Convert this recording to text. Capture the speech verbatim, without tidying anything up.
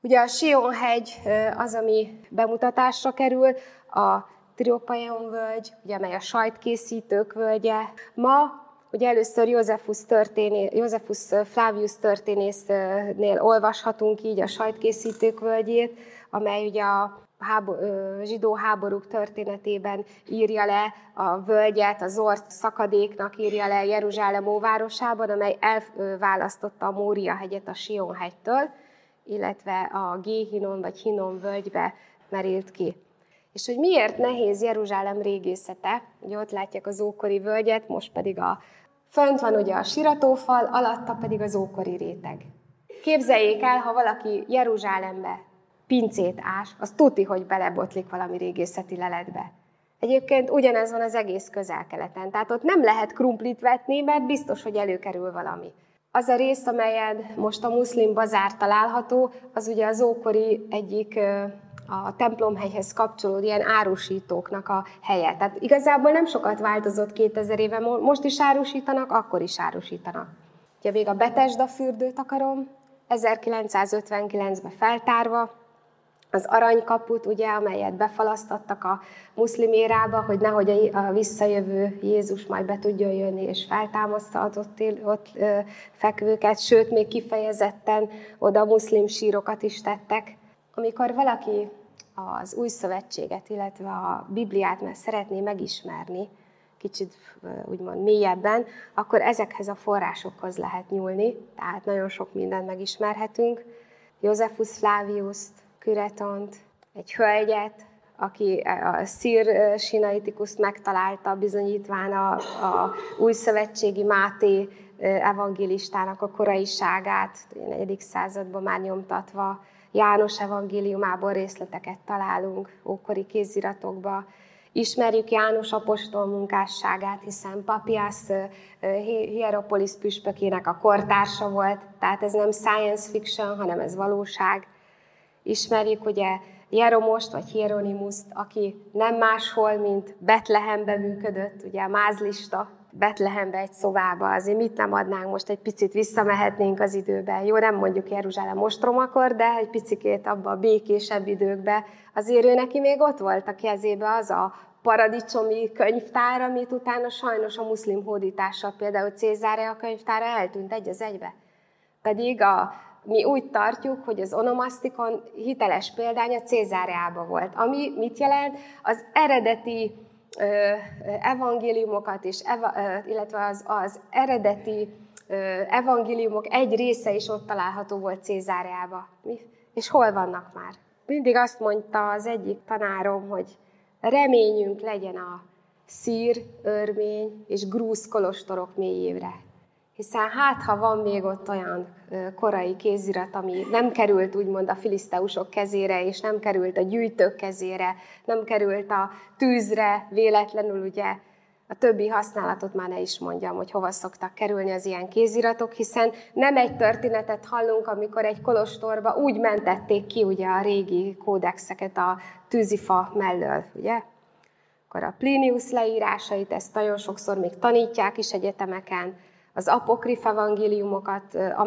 Ugye a Sion-hegy az, ami bemutatásra kerül, a Triopaion völgy, ugye, amely a sajtkészítők völgye. Ma ugye először Josephus, történé, Josephus Flavius történésznél olvashatunk így a sajtkészítők völgyét, amely ugye a hábo, zsidó háborúk történetében írja le a völgyet, az Zord szakadéknak írja le Jeruzsálem óvárosában, amely elválasztotta a Mória-hegyet a Sion-hegytől, illetve a Géhinon vagy Hinnom völgybe merült ki. És hogy miért nehéz Jeruzsálem régészete, ugye ott látják az ókori völgyet, most pedig a fönt van ugye a siratófal, alatta pedig az ókori réteg. Képzeljék el, ha valaki Jeruzsálembe pincét ás, az tuti, hogy belebotlik valami régészeti leletbe. Egyébként ugyanez van az egész Közel-Keleten, tehát ott nem lehet krumplit vetni, mert biztos, hogy előkerül valami. Az a rész, amelyen most a muszlim bazár található, az ugye az ókori egyik a templomhelyhez kapcsolódó ilyen árusítóknak a helye. Tehát igazából nem sokat változott kétezer éve, most is árusítanak, akkor is árusítanak. Ugye még a Betesda fürdőt akarom, ezerkilencszázötvenkilencben feltárva, az aranykaput, ugye, amelyet befalasztattak a muszlim érába, hogy nehogy a visszajövő Jézus majd be tudjon jönni és feltámaszta az ott, ott ö, fekvőket, sőt, még kifejezetten oda muszlim sírokat is tettek. Amikor valaki az új szövetséget, illetve a Bibliát már szeretné megismerni, kicsit úgymond mélyebben, akkor ezekhez a forrásokhoz lehet nyúlni, tehát nagyon sok mindent megismerhetünk. Josephus Flaviust, Küretont, egy hölgyet, aki a Szír Sinaiticust megtalálta, bizonyítván a, a újszövetségi Máté evangélistának a koraiságát, a negyedik században már nyomtatva, János evangéliumából részleteket találunk ókori kéziratokba. Ismerjük János apostol munkásságát, hiszen Papias Hieropolis püspökének a kortársa volt, tehát ez nem science fiction, hanem ez valóság. Ismerjük ugye Jeromost vagy Hieronymuszt, aki nem máshol, mint Betlehemben működött, ugye a mázlista, Betlehembe egy szobába, azért mit nem adnánk, most egy picit visszamehetnénk az időben. Jó, nem mondjuk Jeruzsálem ostromakor, de egy picikét abba a békésebb időkbe. Azért ő neki még ott volt a kezébe az a paradicsomi könyvtár, amit utána sajnos a muszlim hódítással, például Cézárea könyvtára eltűnt egy az egybe. Pedig a, mi úgy tartjuk, hogy az onomasztikon hiteles példánya Cézáreában volt. Ami mit jelent? Az eredeti evangéliumokat, és, illetve az, az eredeti evangéliumok egy része is ott található volt Cézáreában. És hol vannak már? Mindig azt mondta az egyik tanárom, hogy reményünk legyen a szír, örmény és grúz kolostorok mélyévre. Hiszen hát, ha van még ott olyan korai kézirat, ami nem került úgymond a filiszteusok kezére, és nem került a gyűjtők kezére, nem került a tűzre véletlenül, ugye a többi használatot már ne is mondjam, hogy hova szoktak kerülni az ilyen kéziratok, hiszen nem egy történetet hallunk, amikor egy kolostorba úgy mentették ki ugye a régi kódexeket a tűzifa mellől, ugye? Akkor a Plinius leírásait, ezt nagyon sokszor még tanítják is egyetemeken, az apokrif evangéliumokat,